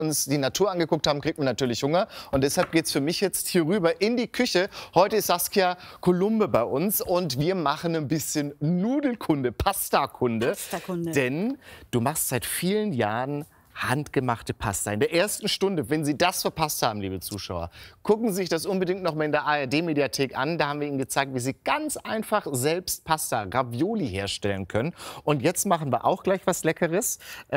uns die Natur angeguckt haben, kriegt man natürlich Hunger. Und deshalb geht es für mich jetzt hier rüber in die Küche. Heute ist Saskia Columbe bei uns und wir machen ein bisschen Nudelkunde, Pastakunde. Denn du machst seit vielen Jahren handgemachte Pasta. In der ersten Stunde, wenn Sie das verpasst haben, liebe Zuschauer, gucken Sie sich das unbedingt noch mal in der ARD-Mediathek an. Da haben wir Ihnen gezeigt, wie Sie ganz einfach selbst Pasta, Ravioli herstellen können. Und jetzt machen wir auch gleich was Leckeres.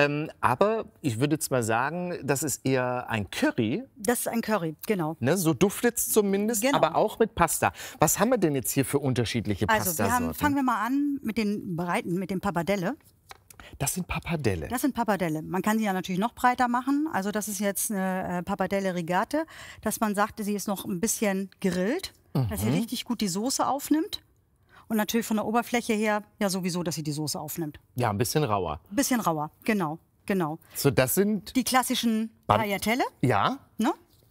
Aber ich würde jetzt mal sagen, das ist eher ein Curry. Das ist ein Curry, genau. Ne, so duftet es zumindest, genau. Aber auch mit Pasta. Was haben wir denn jetzt hier für unterschiedliche Pastasorten? Fangen wir mal an mit den breiten, mit dem Pappardelle. Das sind Pappardelle. Das sind Pappardelle. Man kann sie ja natürlich noch breiter machen. Also das ist jetzt eine Pappardelle Rigate, dass man sagt, sie ist noch ein bisschen gegrillt, dass sie richtig gut die Soße aufnimmt. Und natürlich von der Oberfläche her ja sowieso, dass sie die Soße aufnimmt. Ja, ein bisschen rauer. Ein bisschen rauer, genau, genau. So, das sind die klassischen Tagliatelle. Ja. Ne?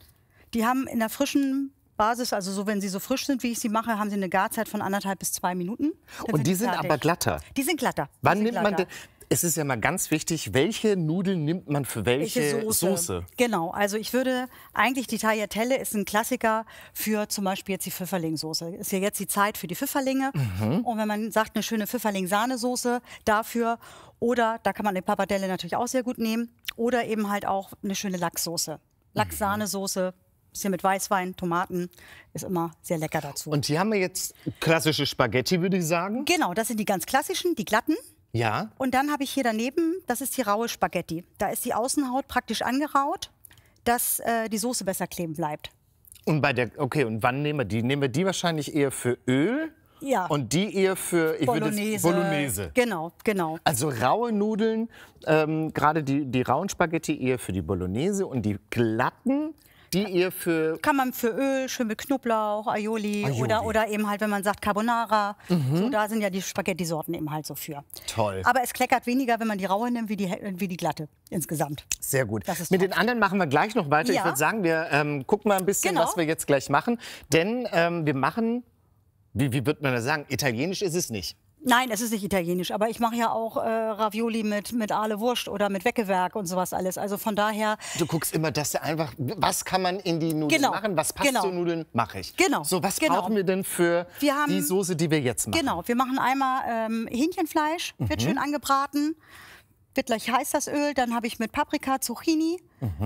Die haben in der frischen Basis, also so, wenn sie so frisch sind, wie ich sie mache, haben sie eine Garzeit von 1,5 bis 2 Minuten. Und die sind aber glatter. Die sind glatter. Wann nimmt man denn? Es ist ja mal ganz wichtig, welche Nudeln nimmt man für welche Soße? Genau, also ich würde eigentlich, die Tagliatelle ist ein Klassiker für zum Beispiel jetzt die Pfifferlingssoße. Ist ja jetzt die Zeit für die Pfifferlinge. Und wenn man sagt, eine schöne Pfifferling-Sahnesoße dafür, oder da kann man eine Pappardelle natürlich auch sehr gut nehmen, oder eben halt auch eine schöne Lachssoße. Lachs-Sahnesoße. Bisschen mit Weißwein, Tomaten, ist immer sehr lecker dazu. Und hier haben wir jetzt klassische Spaghetti, würde ich sagen. Genau, das sind die ganz klassischen, die glatten. Ja. Und dann habe ich hier daneben, das ist die raue Spaghetti. Da ist die Außenhaut praktisch angeraut, dass die Soße besser kleben bleibt. Und und wann nehmen wir die? Nehmen wir die wahrscheinlich eher für Öl? Ja. Und die eher für Bolognese. Genau, genau. Also raue Nudeln, gerade die rauen Spaghetti eher für die Bolognese und die glatten, die eher für... Kann man für Öl, schön mit Knoblauch, Aioli. Oder eben halt, wenn man sagt Carbonara. So, da sind ja die Spaghetti-Sorten eben halt so für. Toll. Aber es kleckert weniger, wenn man die raue nimmt, wie die glatte insgesamt. Sehr gut. Mit den anderen machen wir gleich noch weiter. Ja. Ich würde sagen, wir gucken mal ein bisschen, was wir jetzt gleich machen. Denn wir machen, wie wird man das sagen, italienisch ist es nicht. Nein, es ist nicht italienisch, aber ich mache ja auch Ravioli mit Aale Wurst oder mit Weckewerk und sowas alles. Also von daher... Du guckst immer, dass einfach, was kann man in die Nudeln machen, was passt zu Nudeln, mache ich. Genau. So, was brauchen wir denn für die Soße, die wir jetzt machen? Genau, wir machen einmal Hähnchenfleisch, wird schön angebraten, wird gleich heiß das Öl, dann habe ich mit Paprika, Zucchini,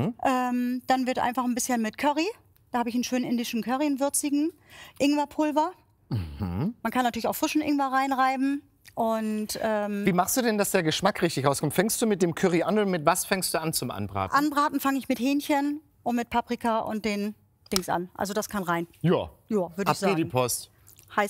dann wird einfach ein bisschen mit Curry, da habe ich einen schönen indischen Curry, einen würzigen, Ingwerpulver. Man kann natürlich auch frischen Ingwer reinreiben. Und, wie machst du denn, dass der Geschmack richtig rauskommt? Fängst du mit dem Curry an oder mit was fängst du an zum Anbraten? Anbraten fange ich mit Hähnchen und mit Paprika und den Dings an. Also das kann rein. Ja, würde ich sagen. Ab geht die Post.